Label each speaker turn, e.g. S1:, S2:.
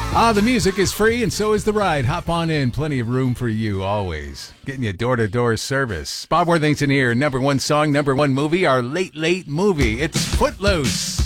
S1: The music is free and so is the ride. Hop on in. Plenty of room for you always. Getting you door-to-door service. Bob Worthington here. Number one song, number one movie, our late movie. It's Footloose.